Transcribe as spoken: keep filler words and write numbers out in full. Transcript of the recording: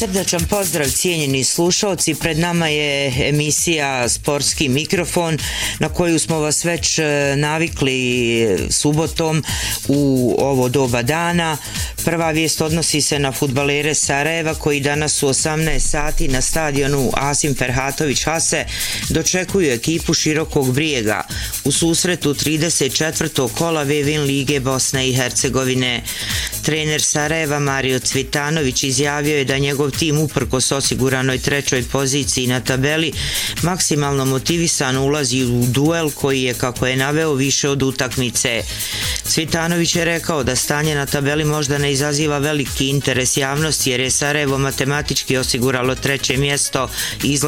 Srdačan pozdrav cijenjeni slušalci, pred nama je emisija Sportski mikrofon na koju smo vas već navikli subotom u ovo doba dana. Prva vijest odnosi se na fudbalere Sarajeva koji danas u osamnaest sati na stadionu Asim Ferhatović Hase dočekuju ekipu Širokog Brijega u susretu trideset četvrtog kola Vevin lige Bosne i Hercegovine. Trener Sarajeva Mario Cvitanović izjavio je da njegov tim uprkos osiguranoj trećoj poziciji na tabeli maksimalno motivisan ulazi u duel koji je, kako je naveo, više od utakmice. Cvitanović je rekao da stanje na tabeli možda ne izaziva veliki interes javnosti jer je Sarajevo matematički osiguralo treće mjesto i